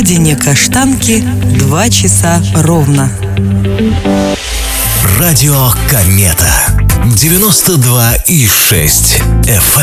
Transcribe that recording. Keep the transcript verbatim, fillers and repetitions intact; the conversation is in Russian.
родине Каштанки два часа ровно. Радио Комета девяносто два и шесть эф эм.